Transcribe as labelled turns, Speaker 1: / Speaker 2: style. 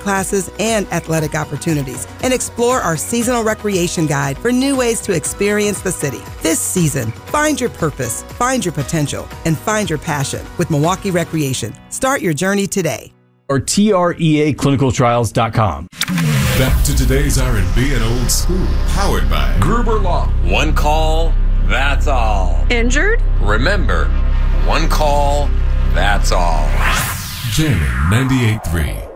Speaker 1: classes, and athletic opportunities. And explore our seasonal recreation guide for new ways to experience the city. This season, find your purpose, find your potential, and find your passion with Milwaukee Recreation. Start your journey today.
Speaker 2: Or TREAClinicaltrials.com.
Speaker 3: Back to today's R&B and old school. Powered by Gruber Law.
Speaker 4: One call, that's all.
Speaker 5: Injured?
Speaker 4: Remember, one call, that's all.
Speaker 3: Jamming 98.3.